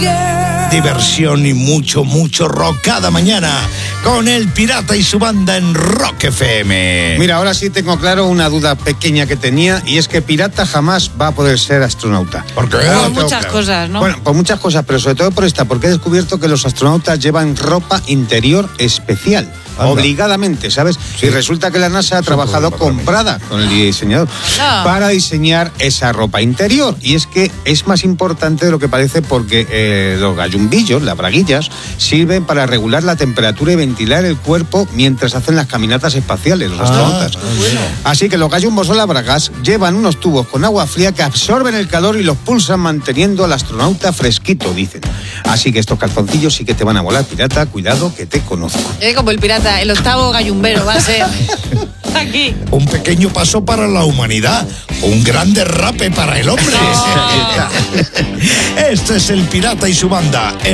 Diversión y mucho, mucho rock cada mañana con El Pirata y su banda en Rock FM. Mira, ahora sí tengo claro una duda pequeña que tenía, y es que Pirata jamás va a poder ser astronauta. ¿Por qué? Por muchas cosas, ¿no? Bueno, por muchas cosas, pero sobre todo por esta, porque he descubierto que los astronautas llevan ropa interior especial. Anda. Obligadamente, ¿sabes? Sí. Y resulta que la NASA ha trabajado con Prada, con el diseñador, para diseñar esa ropa interior. Y es que es más importante de lo que parece, porque los gallumbillos, las braguillas, sirven para regular la temperatura y ventilar el cuerpo mientras hacen las caminatas espaciales, los astronautas. Así que los gallumbos o las bragas llevan unos tubos con agua fría que absorben el calor y los pulsan, manteniendo al astronauta fresquito, dicen. Así que estos calzoncillos sí que te van a volar, pirata. Cuidado que te conozco. Como el pirata, el octavo gallumbero va a ser aquí. Un pequeño paso para la humanidad, un gran derrape para el hombre. No. Este es El Pirata y su banda.